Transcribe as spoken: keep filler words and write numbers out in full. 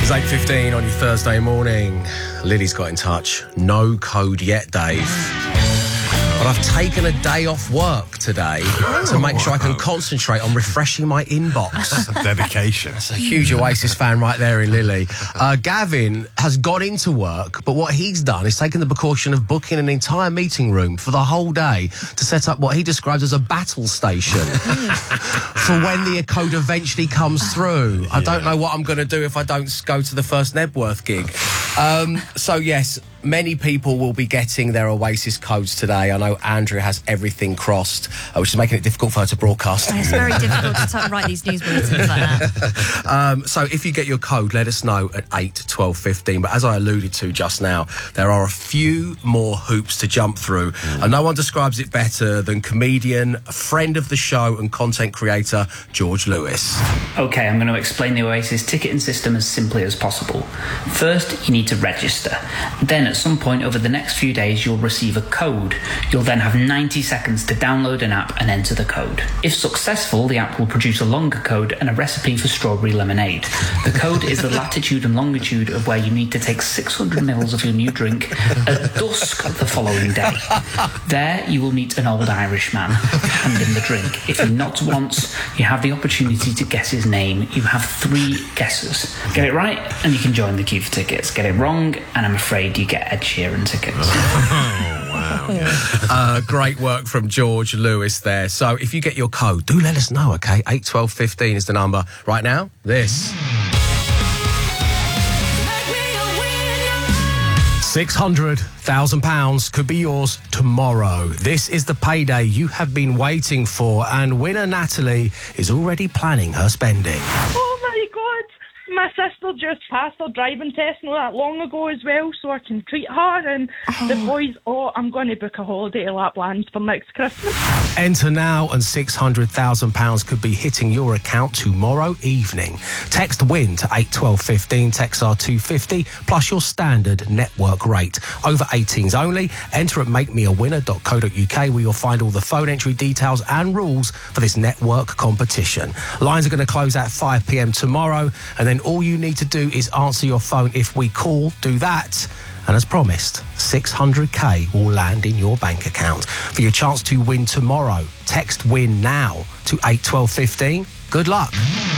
It's eight fifteen on your Thursday morning. Lily's got in touch. No code yet, Dave. But I've taken a day off work today oh, to make sure I can concentrate on refreshing my inbox. Dedication. That's a huge Oasis fan right there in Lily. Uh, Gavin has got into work, but what he's done is taken the precaution of booking an entire meeting room for the whole day to set up what he describes as a battle station for when the code eventually comes through. Yeah. I don't know what I'm going to do if I don't go to the first Nebworth gig. Um, so, yes, many people will be getting their Oasis codes today. I know Andrea has everything crossed, uh, which is making it difficult for her to broadcast. It's very difficult to t- write these news bulletins like that. Um, so if you get your code, let us know at eight, twelve, fifteen. But as I alluded to just now, there are a few more hoops to jump through. Mm. And no one describes it better than comedian, a friend of the show and content creator, George Lewis. OK, I'm going to explain the Oasis ticketing system as simply as possible. First, you need to register. Then at some point over the next few days, you'll receive a code. You'll then have ninety seconds to download an app and enter the code. If successful, the app will produce a longer code and a recipe for strawberry lemonade. The code is the latitude and longitude of where you need to take six hundred mils of your new drink at dusk the following day. There, you will meet an old Irish man, hand him the drink. If he nods once, you have the opportunity to guess his name. You have three guesses. Get it right, and you can join the queue for tickets. Get it wrong, and I'm afraid you get Ed Sheeran tickets. Oh, wow. Yeah. Uh, great work from George Lewis there. So if you get your code, do let us know, OK? eight, twelve, fifteen is the number. Right now, this. six hundred thousand pounds could be yours tomorrow. This is the payday you have been waiting for, and winner Natalie is already planning her spending. Oh my God! My sister just passed her driving test not that long ago as well, so I can treat her and oh. the boys. Oh, I'm going to book a holiday to Lapland for next Christmas. Enter now and six hundred thousand pounds could be hitting your account tomorrow evening. Text WIN to eight twelve fifteen, text R two fifty, plus your standard network rate. Over eighteens only. Enter at make me a winner dot co dot uk where you'll find all the phone entry details and rules for this network competition. Lines are going to close at five p.m. tomorrow, and then all you need to do is answer your phone if we call. Do that. And as promised, six hundred k will land in your bank account. For your chance to win tomorrow, text WIN now to eight twelve fifteen. Good luck.